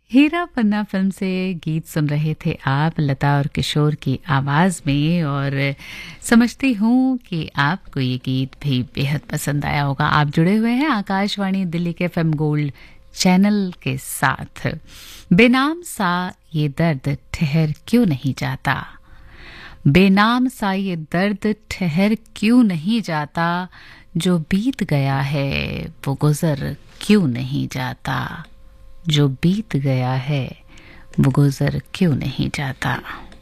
हीरा पन्ना film से गीत सुन रहे थे आप, लता और किशोर की आवाज़ में। और समझती हूँ कि आपको ये गीत भी बेहद पसंद आया होगा। आप जुड़े हुए हैं आकाशवाणी दिल्ली के एफएम गोल्ड चैनल के साथ। बेनाम सा ये दर्द ठहर क्यों नहीं जाता, बेनाम सा ये दर्द ठहर क्यों नहीं जाता, जो बीत गया है वो गुजर क्यों नहीं जाता, जो बीत गया है वो गुजर क्यों नहीं जाता।